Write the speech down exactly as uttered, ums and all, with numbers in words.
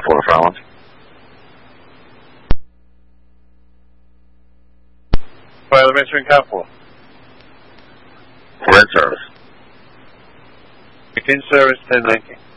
four Front. For elementary and Cat four. We're in service. In service, ten nineteen.